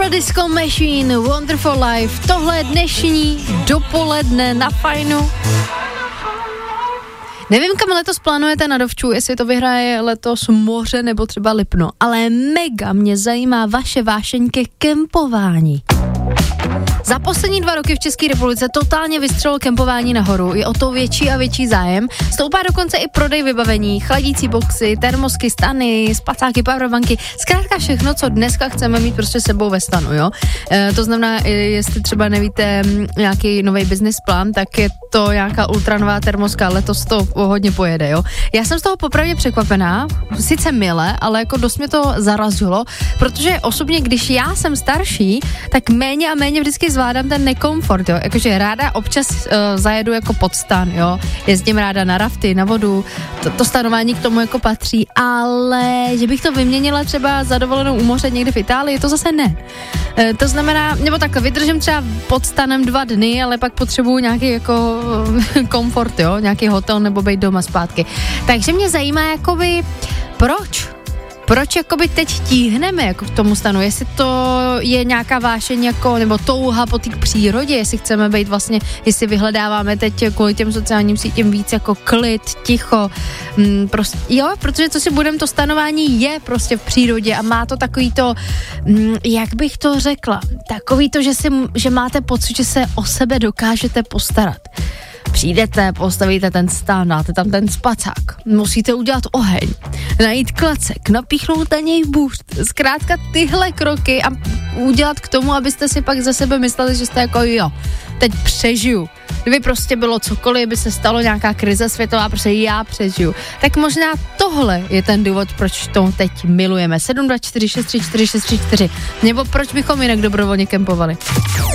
Eurodisco Machine, Wonderful Life. Tohle je dnešní dopoledne na Fajnu. Nevím, kam letos plánujete na dovču, jestli to vyhraje letos Moře nebo třeba Lipno, ale mega mě zajímá vaše vášeň ke kempování. Za poslední 2 roky v České republice totálně vystřelilo kempování nahoru, je o to větší a větší zájem. Stoupá dokonce i prodej vybavení, chladící boxy, termosky, stany, spacáky, powerbanky, zkrátka všechno, co dneska chceme mít prostě sebou ve stanu, jo. To znamená, jestli třeba nevíte nějaký nový business plán, tak je to nějaká ultranová termoska, letos to hodně pojede, jo. Já jsem z toho popravdě překvapená, sice mile, ale jako dost mě to zarazilo, protože osobně, když já jsem starší, tak méně a méně vždycky zvládám ten nekomfort, jo, jakože ráda občas zajedu jako pod stan, jo, jezdím ráda na rafty, na vodu, to stanování k tomu jako patří, ale že bych to vyměnila třeba za dovolenou u moře někde v Itálii, to zase ne. To znamená, nebo takhle, vydržím třeba pod stanem 2 dny, ale pak potřebuju nějaký jako komfort, jo, nějaký hotel nebo být doma zpátky. Takže mě zajímá jakoby, proč jakoby teď tíhneme jako k tomu stanu, jestli to je nějaká vášeň jako, nebo touha po té přírodě, jestli chceme být vlastně, jestli vyhledáváme teď kvůli těm sociálním sítím víc jako klid, ticho, prostě, jo, protože co si budem, to stanování je prostě v přírodě a má to takový to, jak bych to řekla, takový to, že máte pocit, že se o sebe dokážete postarat. Přijdete, postavíte ten stan, dáte tam ten spacák, musíte udělat oheň, najít klacek, napíchnout na něj bůřt, zkrátka tyhle kroky a udělat k tomu, abyste si pak ze sebe mysleli, že jste jako jo, teď přežiju. Kdyby prostě bylo cokoliv, by se stalo nějaká krize světová, prostě já přežiju. Tak možná tohle je ten důvod, proč to teď milujeme. 724634634. Nebo proč bychom jinak dobrovolně kempovali.